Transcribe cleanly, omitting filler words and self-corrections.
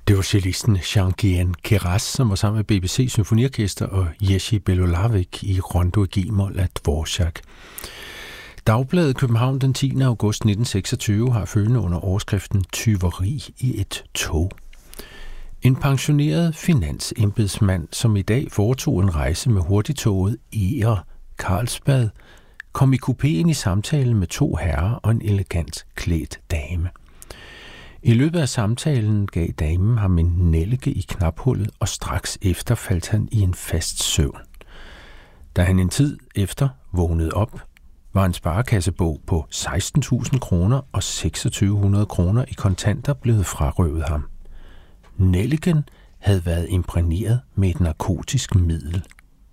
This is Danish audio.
Det var cellisten Jean-Guyen Queyras, som var sammen med BBC Symfoniorkester og Jerzy Belohlavek i Rondo G-mol af Dvorak. Dagbladet København den 10. august 1926 har følgende under overskriften Tyveri i et tog. En pensioneret finansembedsmand, som i dag foretog en rejse med hurtigtoget Eger Carlsbad, kom i kupéen i samtale med 2 herrer og en elegant klædt dame. I løbet af samtalen gav damen ham en nellike i knaphullet, og straks efter faldt han i en fast søvn. Da han en tid efter vågnede op, var en sparekassebog på 16.000 kroner og 2.600 kroner i kontanter blevet frarøvet ham. Nelliken havde været imprægneret med et narkotisk middel.